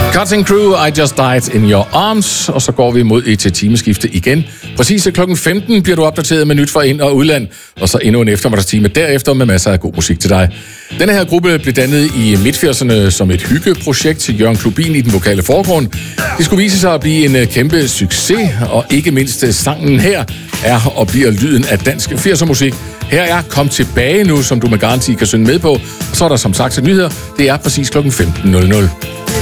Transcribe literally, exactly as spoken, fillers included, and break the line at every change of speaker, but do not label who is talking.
Cutting Crew, I Just Died in Your Arms. Og så går vi mod et timeskifte igen. Præcis klokken femten bliver du opdateret med nyt fra ind- og udland. Og så endnu en eftermiddagstime derefter med masser af god musik til dig. Denne her gruppe blev dannet i midt-firserne som et hyggeprojekt til Jørgen Klubin i den vokale forgrund. Det skulle vise sig at blive en kæmpe succes, og ikke mindst sangen her er og bliver lyden af dansk firsermusik. Her er Kom tilbage nu, som du med garanti kan synge med på. Og så er der som sagt til nyheder. Det er præcis klokken femten nul nul.